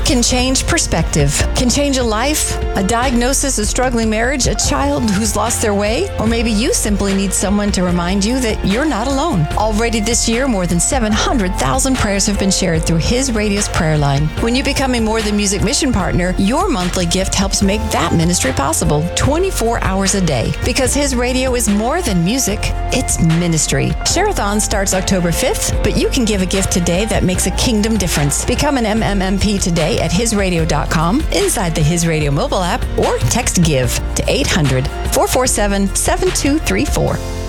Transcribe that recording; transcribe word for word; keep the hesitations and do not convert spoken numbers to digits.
can change perspective, can change a life, a diagnosis, a struggling marriage, a child who's lost their way, or maybe you simply need someone to remind you that you're not alone. Already this year, more than seven hundred thousand prayers have been shared through His Radio's prayer line. When you become a More Than Music mission partner, your monthly gift helps make that ministry possible twenty-four hours a day. Because His Radio is more than music, it's ministry. Share-a-thon starts October fifth, but you can give a gift today that makes a kingdom difference. Become an M M M P today at his radio dot com, inside the His Radio mobile app, or text GIVE to eight hundred, four four seven, seven two three four.